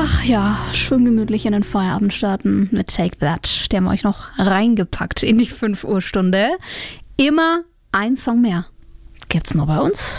Ach ja, schön gemütlich in den Feierabend starten mit Take That. Die haben euch noch reingepackt in die 5 Uhr Stunde. Immer ein Song mehr. Gibt's nur bei uns.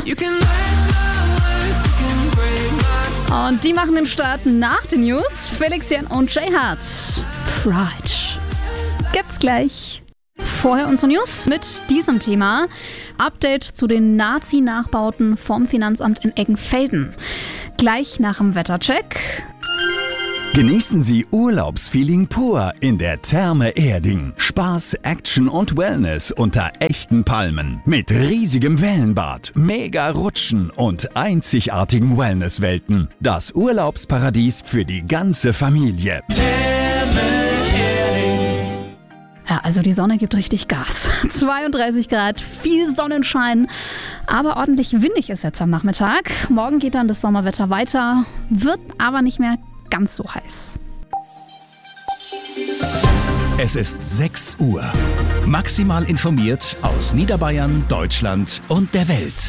Und die machen den Start nach den News. Felix Jan und Jay Hart. Pride. Gibt's gleich. Vorher unsere News mit diesem Thema. Update zu den Nazi-Nachbauten vom Finanzamt in Eggenfelden. Gleich nach dem Wettercheck. Genießen Sie Urlaubsfeeling pur in der Therme Erding. Spaß, Action und Wellness unter echten Palmen. Mit riesigem Wellenbad, mega Rutschen und einzigartigen Wellnesswelten. Das Urlaubsparadies für die ganze Familie. Therme Erding. Ja, also die Sonne gibt richtig Gas. 32 Grad, viel Sonnenschein, aber ordentlich windig ist jetzt am Nachmittag. Morgen geht dann das Sommerwetter weiter, wird aber nicht mehr ganz so heiß. Es ist 6 Uhr. Maximal informiert aus Niederbayern, Deutschland und der Welt.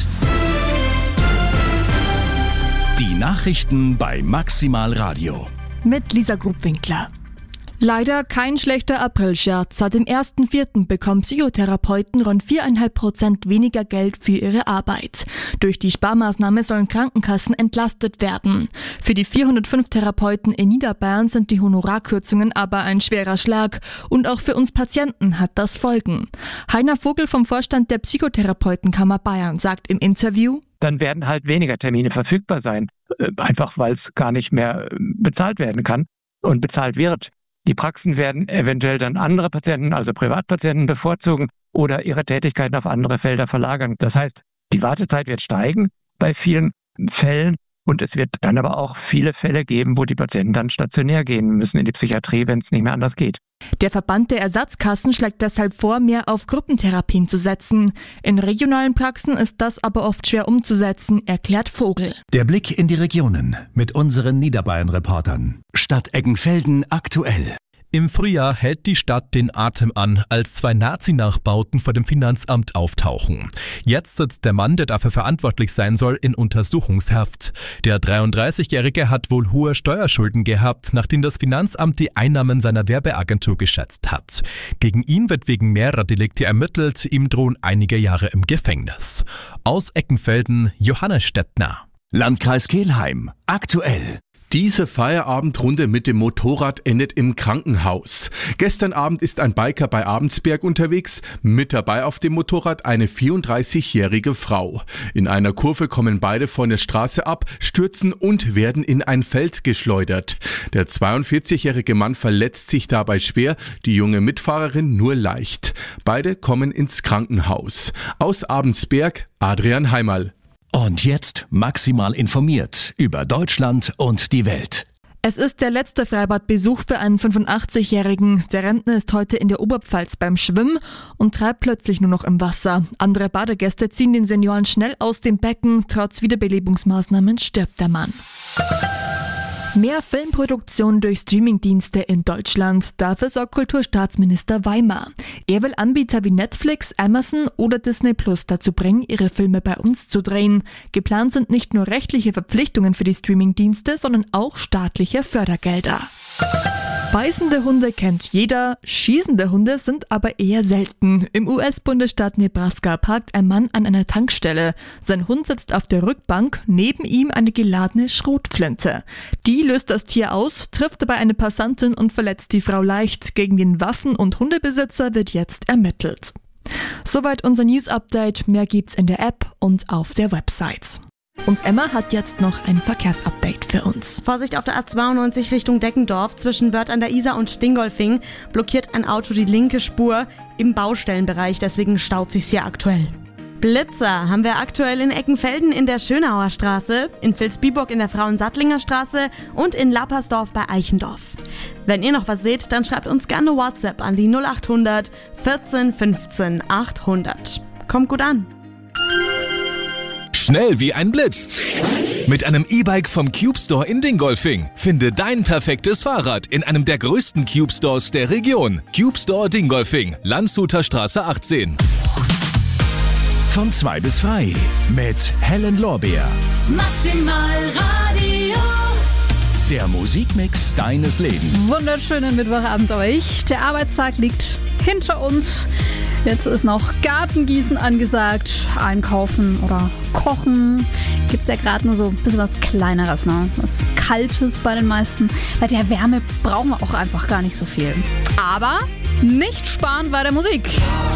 Die Nachrichten bei Maximal Radio. Mit Lisa Grubwinkler. Leider kein schlechter Aprilscherz. Seit dem 1.4. bekommen Psychotherapeuten rund 4,5% weniger Geld für ihre Arbeit. Durch die Sparmaßnahme sollen Krankenkassen entlastet werden. Für die 405 Therapeuten in Niederbayern sind die Honorarkürzungen aber ein schwerer Schlag. Und auch für uns Patienten hat das Folgen. Heiner Vogel vom Vorstand der Psychotherapeutenkammer Bayern sagt im Interview: Dann werden halt weniger Termine verfügbar sein. Einfach weil es gar nicht mehr bezahlt werden kann und bezahlt wird. Die Praxen werden eventuell dann andere Patienten, also Privatpatienten, bevorzugen oder ihre Tätigkeiten auf andere Felder verlagern. Das heißt, die Wartezeit wird steigen bei vielen Fällen und es wird dann aber auch viele Fälle geben, wo die Patienten dann stationär gehen müssen in die Psychiatrie, wenn es nicht mehr anders geht. Der Verband der Ersatzkassen schlägt deshalb vor, mehr auf Gruppentherapien zu setzen. In regionalen Praxen ist das aber oft schwer umzusetzen, erklärt Vogel. Der Blick in die Regionen mit unseren Niederbayern-Reportern. Stadt Eggenfelden aktuell. Im Frühjahr hält die Stadt den Atem an, als 2 Nazi-Nachbauten vor dem Finanzamt auftauchen. Jetzt sitzt der Mann, der dafür verantwortlich sein soll, in Untersuchungshaft. Der 33-Jährige hat wohl hohe Steuerschulden gehabt, nachdem das Finanzamt die Einnahmen seiner Werbeagentur geschätzt hat. Gegen ihn wird wegen mehrerer Delikte ermittelt, ihm drohen einige Jahre im Gefängnis. Aus Eggenfelden, Johannes Stettner. Landkreis Kelheim aktuell. Diese Feierabendrunde mit dem Motorrad endet im Krankenhaus. Gestern Abend ist ein Biker bei Abendsberg unterwegs, mit dabei auf dem Motorrad eine 34-jährige Frau. In einer Kurve kommen beide von der Straße ab, stürzen und werden in ein Feld geschleudert. Der 42-jährige Mann verletzt sich dabei schwer, die junge Mitfahrerin nur leicht. Beide kommen ins Krankenhaus. Aus Abendsberg, Adrian Heimerl. Und jetzt maximal informiert über Deutschland und die Welt. Es ist der letzte Freibadbesuch für einen 85-Jährigen. Der Rentner ist heute in der Oberpfalz beim Schwimmen und treibt plötzlich nur noch im Wasser. Andere Badegäste ziehen den Senioren schnell aus dem Becken. Trotz Wiederbelebungsmaßnahmen stirbt der Mann. Mehr Filmproduktion durch Streamingdienste in Deutschland. Dafür sorgt Kulturstaatsminister Weimer. Er will Anbieter wie Netflix, Amazon oder Disney Plus dazu bringen, ihre Filme bei uns zu drehen. Geplant sind nicht nur rechtliche Verpflichtungen für die Streamingdienste, sondern auch staatliche Fördergelder. Beißende Hunde kennt jeder, schießende Hunde sind aber eher selten. Im US-Bundesstaat Nebraska parkt ein Mann an einer Tankstelle. Sein Hund sitzt auf der Rückbank, neben ihm eine geladene Schrotflinte. Die löst das Tier aus, trifft dabei eine Passantin und verletzt die Frau leicht. Gegen den Waffen- und Hundebesitzer wird jetzt ermittelt. Soweit unser News-Update. Mehr gibt's in der App und auf der Website. Und Emma hat jetzt noch ein Verkehrsupdate für uns. Vorsicht auf der A92 Richtung Deckendorf. Zwischen Wörth an der Isar und Dingolfing blockiert ein Auto die linke Spur im Baustellenbereich. Deswegen staut sich's hier aktuell. Blitzer haben wir aktuell in Eckenfelden in der Schönauer Straße, in Vilsbiburg in der Frauensattlinger Straße und in Lappersdorf bei Eichendorf. Wenn ihr noch was seht, dann schreibt uns gerne WhatsApp an die 0800 14 15 800. Kommt gut an. Schnell wie ein Blitz. Mit einem E-Bike vom Cube Store in Dingolfing. Finde dein perfektes Fahrrad in einem der größten Cube Stores der Region. Cube Store Dingolfing, Landshuter Straße 18. Von 2 bis 3 mit Helen Lorbeer. Maximal Radio. Der Musikmix deines Lebens. Wunderschönen Mittwochabend euch. Der Arbeitstag liegt hinter uns. Jetzt ist noch Gartengießen angesagt, einkaufen oder kochen. Gibt es ja gerade nur so ein bisschen was Kleineres, ne? Was Kaltes bei den meisten. Bei der Wärme brauchen wir auch einfach gar nicht so viel. Aber nicht sparen bei der Musik.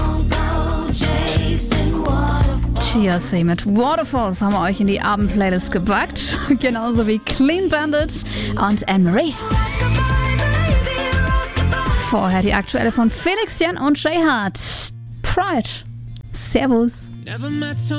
TLC mit Waterfalls haben wir euch in die Abendplaylist gepackt. Genauso wie Clean Bandit und Anne-Marie. Vorher die aktuelle von Felix Jan und Jay Hart. Pride. Servus.